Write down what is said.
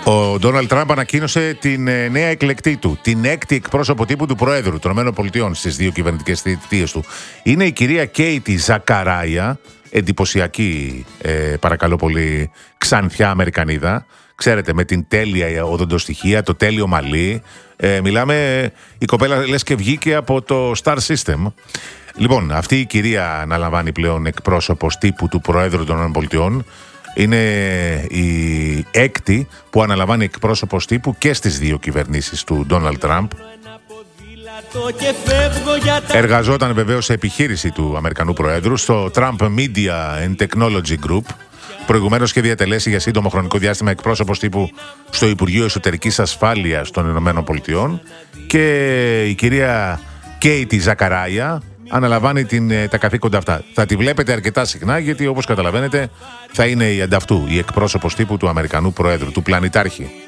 Ο Ντόναλντ Τραμπ ανακοίνωσε την νέα εκλεκτή του, την έκτη εκπρόσωπο τύπου του Προέδρου των ΗΠΑ στις δύο κυβερνητικές θητείες του. Είναι η κυρία Κέιτι Ζακαράια, εντυπωσιακή, παρακαλώ πολύ, ξανθιά Αμερικανίδα. Ξέρετε, με την τέλεια οδοντοστοιχεία, το τέλειο μαλλί. Μιλάμε, η κοπέλα λες και βγήκε από το Star System. Λοιπόν, αυτή η κυρία αναλαμβάνει πλέον εκπρόσωπος τύπου του Προέδρου των ΗΠΑ. Είναι η έκτη που αναλαμβάνει εκπρόσωπος τύπου και στις δύο κυβερνήσεις του Ντόναλντ Τραμπ. Εργαζόταν βεβαίως σε επιχείρηση του Αμερικανού Προέδρου στο Trump Media and Technology Group. Προηγουμένως είχε διατελέσει για σύντομο χρονικό διάστημα εκπρόσωπος τύπου στο Υπουργείο Εσωτερικής Ασφάλειας των Ηνωμένων Πολιτειών. Και η κυρία Κέιτι Ζακαράια αναλαμβάνει τα καθήκοντα αυτά. Θα τη βλέπετε αρκετά συχνά, γιατί όπως καταλαβαίνετε θα είναι η ανταυτού, η εκπρόσωπος τύπου του Αμερικανού Προέδρου, του πλανητάρχη.